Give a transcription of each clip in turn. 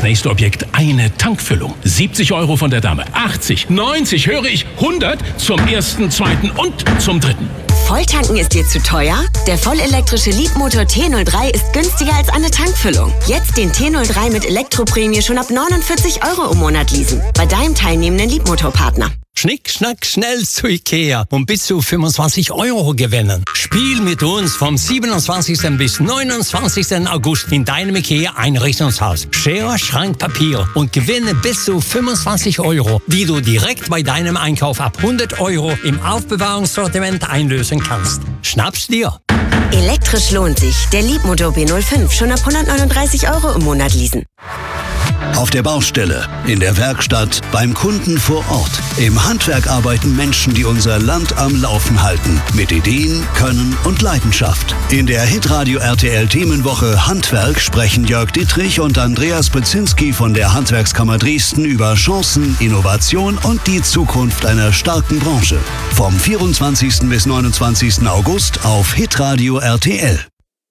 nächste Objekt eine Tankfüllung. 70 € von der Dame, 80, 90, höre ich 100 zum ersten, zweiten und zum dritten. Volltanken ist dir zu teuer? Der vollelektrische Leapmotor T03 ist günstiger als eine Tankfüllung. Jetzt den T03 mit Elektroprämie schon ab 49 € im Monat leasen. Bei deinem teilnehmenden Leapmotor-Partner. Schnick, schnack, schnell zu Ikea und bis zu 25 € gewinnen. Spiel mit uns vom 27. bis 29. August in deinem Ikea-Einrichtungshaus. Schere, Schrank, Papier und gewinne bis zu 25 €, die du direkt bei deinem Einkauf ab 100 € im Aufbewahrungssortiment einlösen kannst. Schnapp's dir! Elektrisch lohnt sich. Der Leapmotor B05 schon ab 139 € im Monat leasen. Auf der Baustelle, in der Werkstatt, beim Kunden vor Ort. Im Handwerk arbeiten Menschen, die unser Land am Laufen halten. Mit Ideen, Können und Leidenschaft. In der Hitradio RTL Themenwoche Handwerk sprechen Jörg Dittrich und Andreas Bezinski von der Handwerkskammer Dresden über Chancen, Innovation und die Zukunft einer starken Branche. Vom 24. bis 29. August auf Hitradio RTL.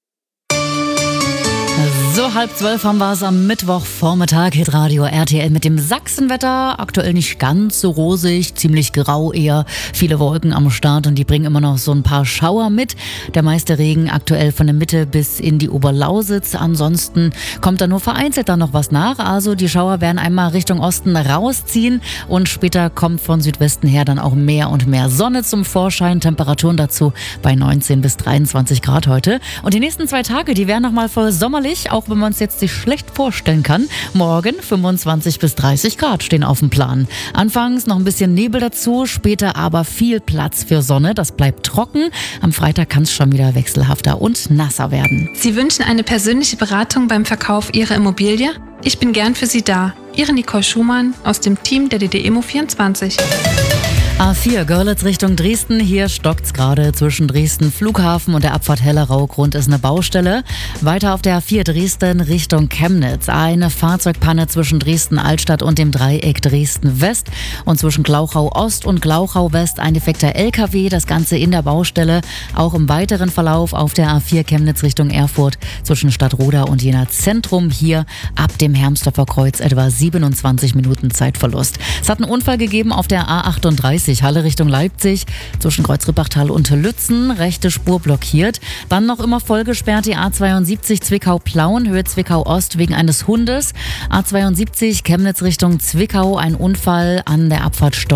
So, 11:30 haben wir es am Mittwochvormittag. Hitradio RTL mit dem Sachsenwetter. Aktuell nicht ganz so rosig, ziemlich grau eher. Viele Wolken am Start und die bringen immer noch so ein paar Schauer mit. Der meiste Regen aktuell von der Mitte bis in die Oberlausitz. Ansonsten kommt da nur vereinzelt dann noch was nach. Also die Schauer werden einmal Richtung Osten rausziehen und später kommt von Südwesten her dann auch mehr und mehr Sonne zum Vorschein. Temperaturen dazu bei 19 bis 23 Grad heute. Und die nächsten 2 Tage, die werden nochmal voll sommerlich, auch wenn man es jetzt sich schlecht vorstellen kann. Morgen 25 bis 30 Grad stehen auf dem Plan. Anfangs noch ein bisschen Nebel dazu, später aber viel Platz für Sonne. Das bleibt trocken. Am Freitag kann es schon wieder wechselhafter und nasser werden. Sie wünschen eine persönliche Beratung beim Verkauf Ihrer Immobilie? Ich bin gern für Sie da. Ihre Nicole Schumann aus dem Team der DDEMO24. A4 Görlitz Richtung Dresden. Hier stockt's gerade zwischen Dresden Flughafen und der Abfahrt Hellerau. Grund ist eine Baustelle. Weiter auf der A4 Dresden Richtung Chemnitz. Eine Fahrzeugpanne zwischen Dresden Altstadt und dem Dreieck Dresden West. Und zwischen Glauchau Ost und Glauchau West ein defekter LKW. Das Ganze in der Baustelle. Auch im weiteren Verlauf auf der A4 Chemnitz Richtung Erfurt zwischen Stadtroda und Jena Zentrum. Hier ab dem Hermsdorfer Kreuz etwa 27 Minuten Zeitverlust. Es hat einen Unfall gegeben auf der A38. Halle Richtung Leipzig, zwischen Kreuz-Rippachtal und Lützen, rechte Spur blockiert. Dann noch immer voll gesperrt die A72 Zwickau-Plauen, Höhe Zwickau-Ost wegen eines Hundes. A72 Chemnitz Richtung Zwickau, ein Unfall an der Abfahrt